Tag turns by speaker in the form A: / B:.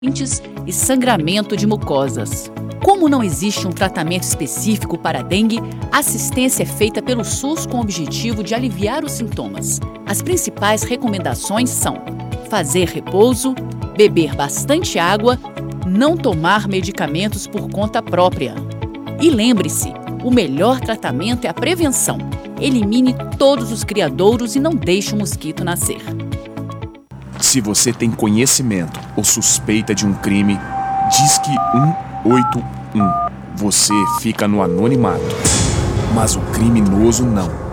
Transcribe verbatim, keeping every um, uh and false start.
A: dentes e sangramento de mucosas. Como não existe um tratamento específico para a dengue, a assistência é feita pelo SUS com o objetivo de aliviar os sintomas. As principais recomendações são fazer repouso, beber bastante água, não tomar medicamentos por conta própria. E lembre-se, o melhor tratamento é a prevenção. Elimine todos os criadouros e não deixe o mosquito nascer.
B: Se você tem conhecimento ou suspeita de um crime, Disque um oito um. Você fica no anonimato, mas o criminoso não.